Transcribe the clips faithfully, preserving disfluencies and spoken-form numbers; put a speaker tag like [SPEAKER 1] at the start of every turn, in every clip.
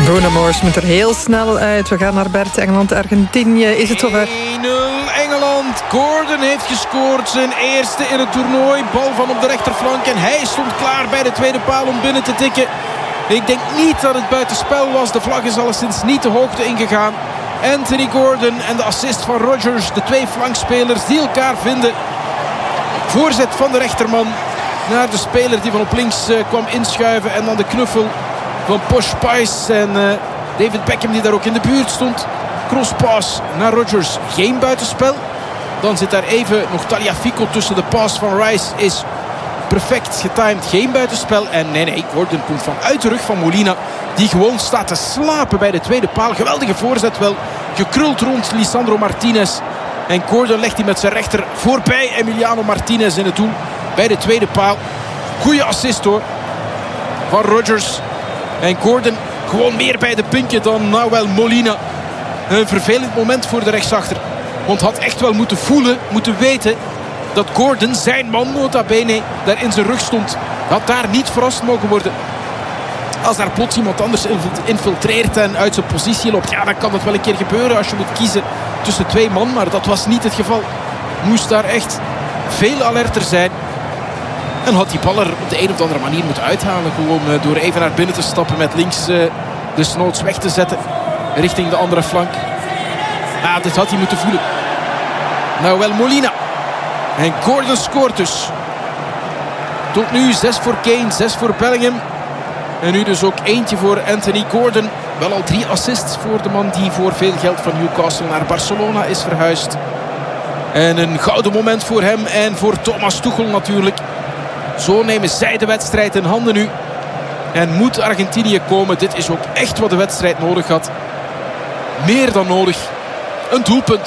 [SPEAKER 1] Bruno Mars moet er heel snel uit. We gaan naar Bert, Engeland, Argentinië. Is het zover?
[SPEAKER 2] één nul Engeland. Gordon heeft gescoord. Zijn eerste in het toernooi. Bal van op de rechterflank. En hij stond klaar bij de tweede paal om binnen te tikken. Ik denk niet dat het buitenspel was. De vlag is alleszins niet de hoogte ingegaan. Anthony Gordon en de assist van Rodgers. De twee flankspelers die elkaar vinden. Voorzet van de rechterman naar de speler die van op links uh, kwam inschuiven. En dan de knuffel van Posh Spice en uh, David Beckham die daar ook in de buurt stond. Crosspass naar Rodgers. Geen buitenspel. Dan zit daar even nog Tagliafico tussen. De pass van Rice is perfect getimed. Geen buitenspel. En nee, nee, Gordon komt vanuit de rug van Molina. Die gewoon staat te slapen bij de tweede paal. Geweldige voorzet wel. Gekruld rond Lisandro Martinez. En Gordon legt hij met zijn rechter voorbij Emiliano Martinez in het doel. Bij de tweede paal. Goeie assist hoor. Van Rodgers. En Gordon gewoon meer bij de puntje dan nou wel Molina. Een vervelend moment voor de rechtsachter. Want had echt wel moeten voelen, moeten weten dat Gordon, zijn man nota bene, daar in zijn rug stond. Had daar niet verrast mogen worden. Als daar plots iemand anders infiltreert en uit zijn positie loopt. Ja, dan kan dat wel een keer gebeuren als je moet kiezen tussen twee man. Maar dat was niet het geval. Moest daar echt veel alerter zijn. En had die bal er op de een of andere manier moeten uithalen. Gewoon uh, door even naar binnen te stappen met links uh, de snoots weg te zetten. Richting de andere flank. Ah, dit had hij moeten voelen. Nou wel Molina. En Gordon scoort dus. Tot nu zes voor Kane, zes voor Bellingham. En nu dus ook eentje voor Anthony Gordon. Wel al drie assists voor de man die voor veel geld van Newcastle naar Barcelona is verhuisd. En een gouden moment voor hem en voor Thomas Tuchel natuurlijk. Zo nemen zij de wedstrijd in handen nu. En moet Argentinië komen. Dit is ook echt wat de wedstrijd nodig had. Meer dan nodig. Een doelpunt.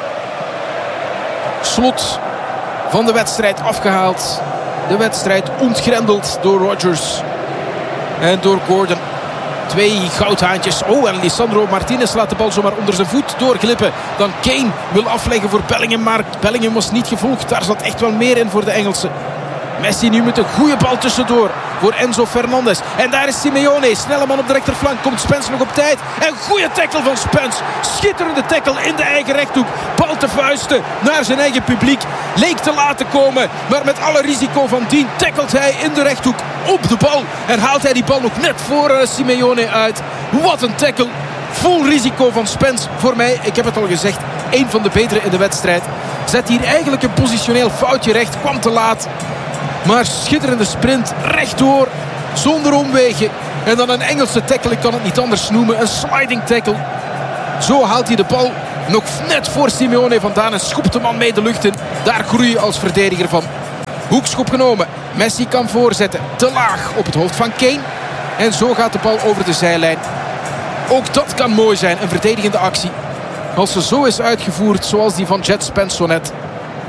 [SPEAKER 2] Slot van de wedstrijd afgehaald. De wedstrijd ontgrendeld door Rodgers. En door Gordon. Twee goudhaantjes. Oh, en Lisandro Martinez laat de bal zomaar onder zijn voet doorglippen. Dan Kane wil afleggen voor Bellingham. Maar Bellingham was niet gevolgd. Daar zat echt wel meer in voor de Engelsen. Messi nu met een goede bal tussendoor voor Enzo Fernandez. En daar is Simeone. Snelle man op de rechterflank. Komt Spence nog op tijd. En goede tackle van Spence. Schitterende tackle in de eigen rechthoek. Bal te vuisten naar zijn eigen publiek. Leek te laten komen. Maar met alle risico van dien tackelt hij in de rechthoek op de bal. En haalt hij die bal nog net voor uh, Simeone uit. Wat een tackle. Vol risico van Spence. Voor mij, ik heb het al gezegd, één van de betere in de wedstrijd. Zet hier eigenlijk een positioneel foutje recht. Kwam te laat. Maar schitterende sprint, rechtdoor, zonder omwegen. En dan een Engelse tackle, ik kan het niet anders noemen. Een sliding tackle. Zo haalt hij de bal nog net voor Simeone vandaan en schopt de man mee de lucht in. Daar groei je als verdediger van. Hoekschop genomen. Messi kan voorzetten. Te laag op het hoofd van Kane. En zo gaat de bal over de zijlijn. Ook dat kan mooi zijn, een verdedigende actie. Als ze zo is uitgevoerd, zoals die van Jet Spence zo net.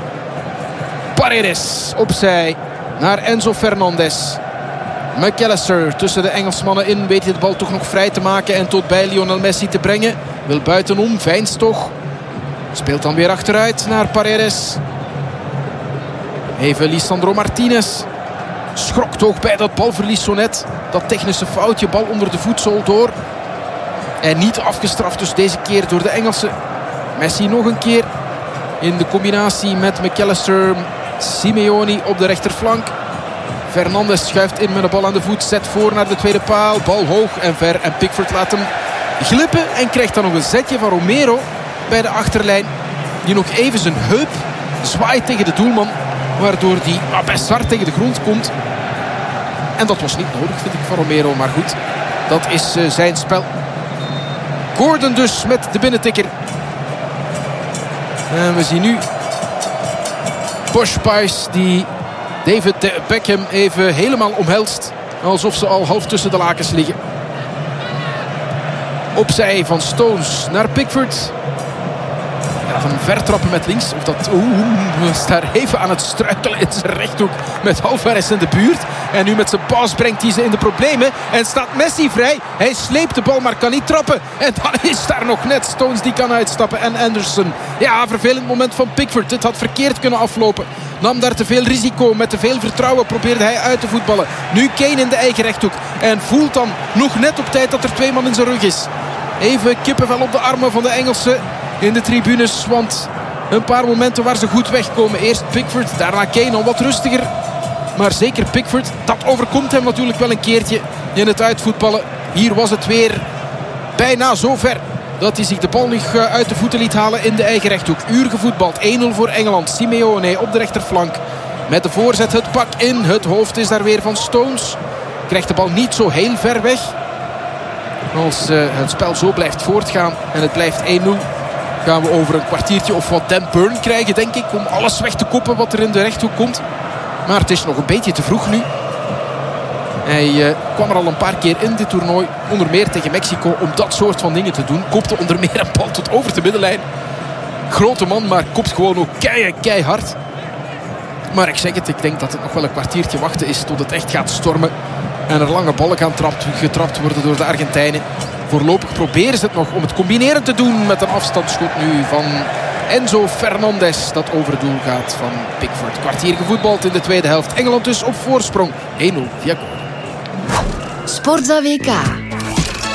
[SPEAKER 2] Paredes opzij. Naar Enzo Fernandez. McAllister tussen de Engelsmannen in. Weet hij de bal toch nog vrij te maken en tot bij Lionel Messi te brengen. Wil buitenom, Vijns toch. Speelt dan weer achteruit naar Paredes. Even Lisandro Martinez. Schrokt ook bij dat balverlies zo net. Dat technische foutje, bal onder de voetzool door. En niet afgestraft dus deze keer door de Engelsen. Messi nog een keer. In de combinatie met McAllister. Simeone op de rechterflank. Fernandes schuift in met de bal aan de voet. Zet voor naar de tweede paal. Bal hoog en ver. En Pickford laat hem glippen. En krijgt dan nog een zetje van Romero bij de achterlijn. Die nog even zijn heup zwaait tegen de doelman. Waardoor die ah, best hard tegen de grond komt. En dat was niet nodig, vind ik, van Romero. Maar goed, dat is uh, zijn spel. Gordon dus met de binnentikker. En we zien nu Posh Spice die David Beckham even helemaal omhelst. Alsof ze al half tussen de lakens liggen. Opzij van Stones naar Pickford. Ja, van vertrappen met links. Of dat oeh, is daar even aan het struikelen in zijn rechthoek. Met Alvarez in de buurt. En nu met zijn paas brengt hij ze in de problemen. En staat Messi vrij. Hij sleept de bal, maar kan niet trappen. En dan is daar nog net Stones die kan uitstappen. En Anderson. Ja, vervelend moment van Pickford. Dit had verkeerd kunnen aflopen. nam daar te veel risico. Met te veel vertrouwen probeerde hij uit te voetballen. Nu Kane in de eigen rechthoek. En voelt dan nog net op tijd dat er twee man in zijn rug is. Even kippenvel op de armen van de Engelsen in de tribunes. Want een paar momenten waar ze goed wegkomen. Eerst Pickford, daarna Kane al wat rustiger. Maar zeker Pickford, dat overkomt hem natuurlijk wel een keertje in het uitvoetballen. Hier was het weer bijna zo ver dat hij zich de bal nog uit de voeten liet halen in de eigen rechthoek. Uur gevoetbald, één nul voor Engeland. Simeone op de rechterflank. Met de voorzet het pak in. Het hoofd is daar weer van Stones. Krijgt de bal niet zo heel ver weg. Als uh, het spel zo blijft voortgaan en het blijft één nul... gaan we over een kwartiertje of wat Dan Burn krijgen, denk ik. Om alles weg te koppen wat er in de rechthoek komt. Maar het is nog een beetje te vroeg nu. Hij uh, kwam er al een paar keer in dit toernooi. Onder meer tegen Mexico om dat soort van dingen te doen. Kopte onder meer een bal tot over de middenlijn. Grote man, maar kopt gewoon ook kei, keihard. Maar ik zeg het, ik denk dat het nog wel een kwartiertje wachten is tot het echt gaat stormen. En er lange ballen gaan trapt, getrapt worden door de Argentijnen. Voorlopig proberen ze het nog om het combineren te doen met een afstandsschot nu van Enzo Fernandez. Dat over het doel gaat van Pickford. Kwartier gevoetbald in de tweede helft. Engeland dus op voorsprong. één nul via goal.
[SPEAKER 3] Sportza W K.